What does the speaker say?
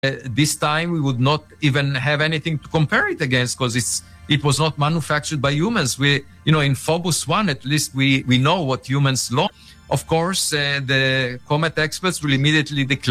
this time we would not even have anything to compare it against because it was not manufactured by humans. In Phobos 1, at least we know what humans lost. Of course, the Comet experts will immediately declare